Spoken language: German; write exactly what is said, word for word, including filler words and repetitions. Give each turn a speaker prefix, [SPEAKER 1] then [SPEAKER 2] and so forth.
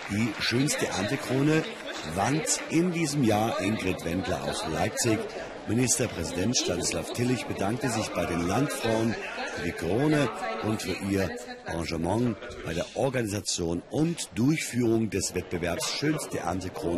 [SPEAKER 1] Die schönste Erntekrone wand in diesem Jahr Ingrid Wendler aus Leipzig. Ministerpräsident Stanislav Tillich bedankte sich bei den Landfrauen für die Krone und für ihr Engagement bei der Organisation und Durchführung des Wettbewerbs Schönste Erntekrone